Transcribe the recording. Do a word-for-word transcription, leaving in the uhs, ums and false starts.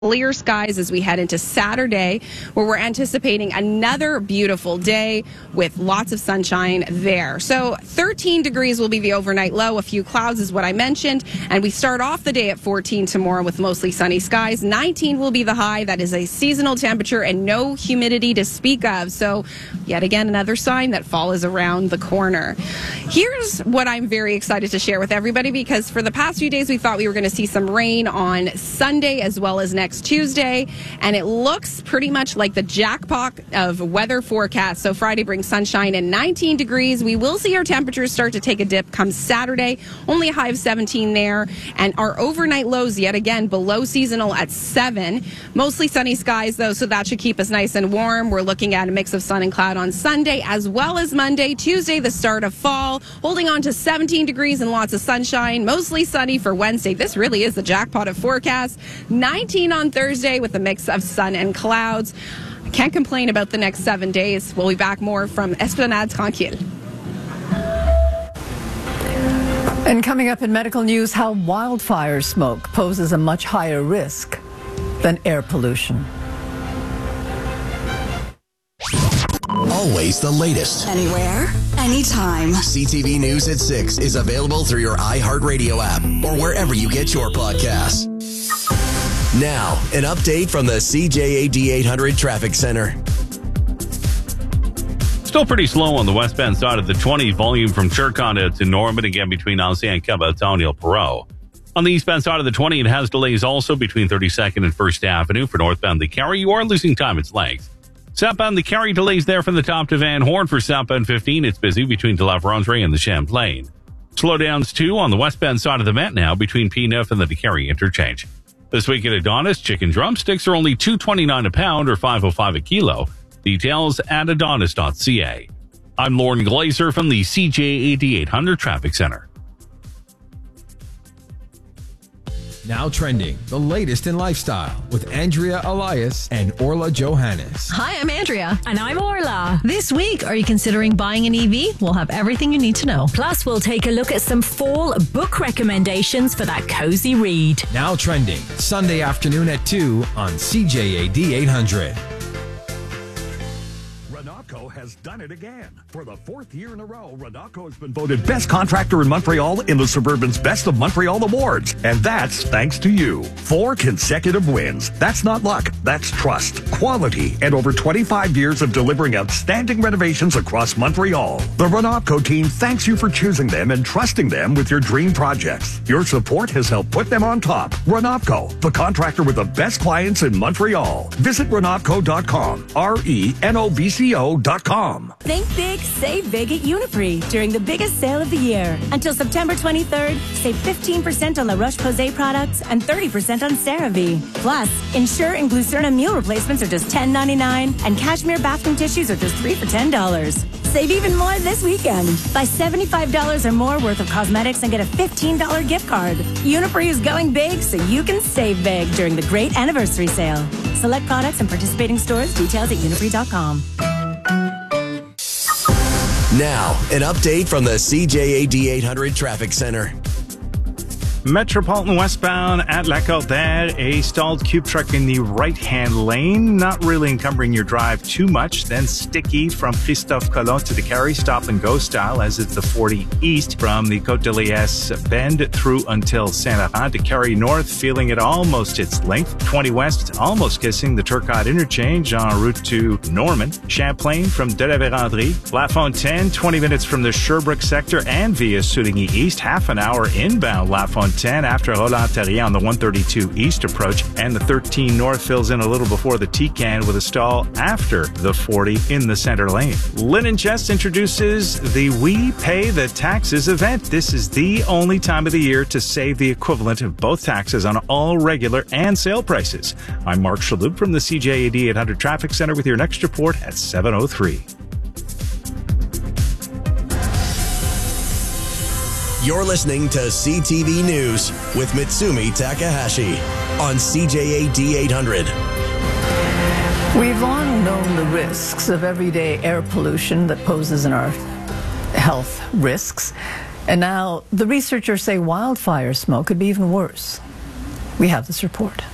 Clear skies as we head into Saturday, where we're anticipating another beautiful day with lots of sunshine there. So thirteen degrees will be the overnight low. A few clouds is what I mentioned. And we start off the day at fourteen tomorrow with mostly sunny skies. nineteen will be the high. That is a seasonal temperature and no humidity to speak of. So yet again, another sign that fall is around the corner. Here's what I'm very excited to share with everybody, because for the past few days, we thought we were going to see some rain on Sunday as well as next Tuesday, and it looks pretty much like the jackpot of weather forecast. So Friday brings sunshine and nineteen degrees. We will see our temperatures start to take a dip come Saturday, only a high of seventeen there, and our overnight lows yet again below seasonal at seven. Mostly sunny skies though, so that should keep us nice and warm. We're looking at a mix of sun and cloud on Sunday as well as Monday. Tuesday, the start of fall, holding on to seventeen degrees and lots of sunshine. Mostly sunny for Wednesday. This really is the jackpot of forecast. nineteen on Thursday with a mix of sun and clouds. I can't complain about the next seven days. We'll be back more from Esplanade Tranquille. And coming up in medical news, how wildfire smoke poses a much higher risk than air pollution. Always the latest. Anywhere, anytime. C T V News at six is available through your iHeartRadio app or wherever you get your podcasts. Now, an update from the C J A D eight hundred Traffic Center. Still pretty slow on the westbound side of the twenty, volume from Turcotte to Norman, again between Ancien Caboton and Perot. On the eastbound side of the twenty, it has delays also between thirty-second and First Avenue. For northbound the Carry, you are losing time its length. Southbound the Carry, delays there from the top to Van Horn. For southbound fifteen, it's busy between De La Vérendrye and the Champlain. Slowdowns too on the westbound side of the Met now between P N F and the DeCarry interchange. This week at Adonis, chicken drumsticks are only two twenty-nine a pound or five oh five a kilo. Details at adonis dot c a. I'm Lauren Glazer from the C J A D eight hundred Traffic Center. Now trending, the latest in lifestyle with Andrea Elias and Orla Johannes. Hi, I'm Andrea. And I'm Orla. This week, are you considering buying an E V? We'll have everything you need to know. Plus, we'll take a look at some fall book recommendations for that cozy read. Now trending, Sunday afternoon at two on C J A D eight hundred. Renocco has done it again. For the fourth year in a row, Renocco has been voted best contractor in Montreal in the Suburban's Best of Montreal Awards. And that's thanks to you. Four consecutive wins. That's not luck. That's trust, quality, and over twenty-five years of delivering outstanding renovations across Montreal. The Renocco team thanks you for choosing them and trusting them with your dream projects. Your support has helped put them on top. Renocco, the contractor with the best clients in Montreal. Visit renocco dot com. R E N O V C O dot com. Think big, save big at Uniprix during the biggest sale of the year. Until September twenty-third, save fifteen percent on La Roche-Posay products and thirty percent on CeraVe. Plus, Ensure and Glucerna meal replacements are just ten ninety-nine, and Cashmere bathroom tissues are just three for ten dollars. Save even more this weekend. Buy seventy-five dollars or more worth of cosmetics and get a fifteen dollars gift card. Uniprix is going big so you can save big during the great anniversary sale. Select products and participating stores. Details at uniprix dot com. Now, an update from the C J A D eight hundred Traffic Center. Metropolitan westbound at Lacordaire, a stalled cube truck in the right-hand lane, not really encumbering your drive too much. Then sticky from Christophe Colomb to the Carry, stop and go style as it's the forty east from the Côte de Liesse bend through until Saint-Laurent. To Carry north, feeling it almost its length. twenty west, almost kissing the Turcotte interchange en route to Norman. Champlain from De La Vérendrye. La Fontaine, twenty minutes from the Sherbrooke sector and via Souligny East. Half an hour inbound La Fontaine after Roland-Terrier on the one thirty-two East approach, and the thirteen North fills in a little before the T-Can with a stall after the forty in the center lane. Linen Chest introduces the We Pay the Taxes event. This is the only time of the year to save the equivalent of both taxes on all regular and sale prices. I'm Mark Shalhoub from the C J A D eight hundred Traffic Center with your next report at seven oh three. You're listening to C T V News with Mitsumi Takahashi on C J A D eight hundred. We've long known the risks of everyday air pollution that poses in our health risks. And now the researchers say wildfire smoke could be even worse. We have this report.